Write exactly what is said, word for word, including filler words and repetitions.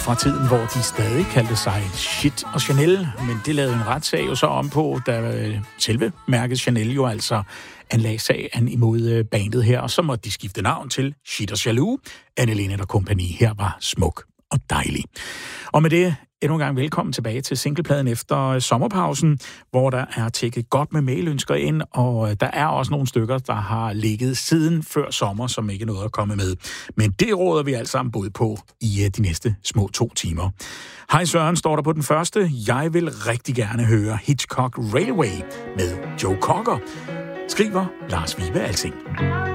fra tiden, hvor de stadig kaldte sig Shit og Chanel, men det lavede en retssag jo så om på, da selve mærket Chanel jo altså anlagde sagen imod bandet her, og så måtte de skifte navn til Shit og Jaloux. Anne Linnet og kompagni her var smuk og dejlig. Og med det endnu en gang velkommen tilbage til singlepladen efter sommerpausen, hvor der er tækket godt med mailønsker ind, og der er også nogle stykker, der har ligget siden før sommer, som ikke nåede at komme med. Men det råder vi alle sammen både på i de næste små to timer. Hej Søren, står der på den første. Jeg vil rigtig gerne høre Hitchcock Railway med Joe Cocker, skriver Lars Vibe Alsing.